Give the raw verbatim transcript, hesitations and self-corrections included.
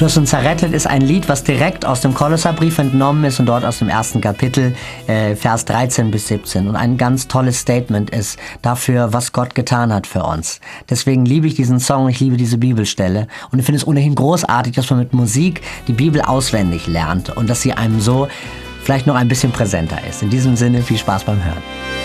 Du hast uns errettet ist ein Lied, was direkt aus dem Kolosserbrief entnommen ist und dort aus dem ersten Kapitel, äh, Vers dreizehn bis siebzehn. Und ein ganz tolles Statement ist dafür, was Gott getan hat für uns. Deswegen liebe ich diesen Song, ich liebe diese Bibelstelle. Und ich finde es ohnehin großartig, dass man mit Musik die Bibel auswendig lernt und dass sie einem so vielleicht noch ein bisschen präsenter ist. In diesem Sinne, viel Spaß beim Hören.